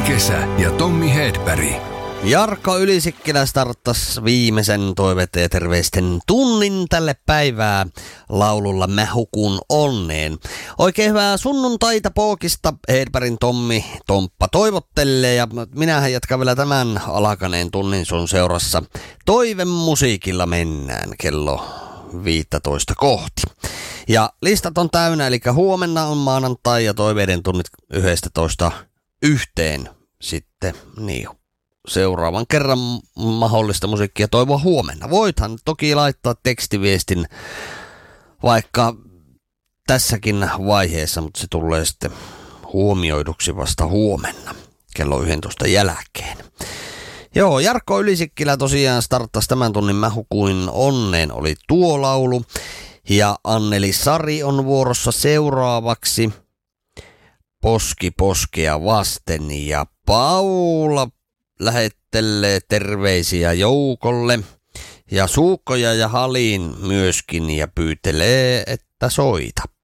Kesä ja Tommi Hedberg. Jarkko Ylisikkilä starttasi viimeisen toiveiden ja terveisten tunnin tälle päivää laululla Mä hukun onneen. Oikein hyvää sunnuntaita pookista Hedbergin Tommi Tomppa toivottelee ja minähän jatkan vielä tämän alkaneen tunnin sun seurassa. Toivemusiikilla mennään kello 15 kohti. Ja listat on täynnä, eli huomenna on maanantai ja toiveiden tunnit 11 yhteen sitten niin seuraavan kerran mahdollista musiikkia toivoa huomenna. Voithan toki laittaa tekstiviestin vaikka tässäkin vaiheessa, mutta se tulee sitten huomioiduksi vasta huomenna kello 11 jälkeen. Joo, Jarkko Ylisikkilä tosiaan starttasi tämän tunnin Mä hukuin onneen oli tuo laulu. Ja Anneli Sari on vuorossa seuraavaksi Poski poskea vasten ja Paula lähettelee terveisiä joukolle ja Suukkoja ja Halin myöskin ja pyytelee, että soita.